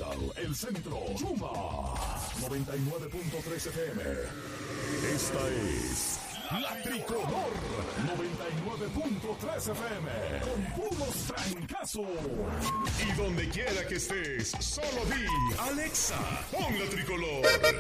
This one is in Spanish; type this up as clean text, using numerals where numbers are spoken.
Royal, El Centro, Chuma, 99.3 FM. Esta es La Tricolor, 99.3 FM, con puros trancazos. Y donde quiera que estés, solo di, Alexa, pon La Tricolor.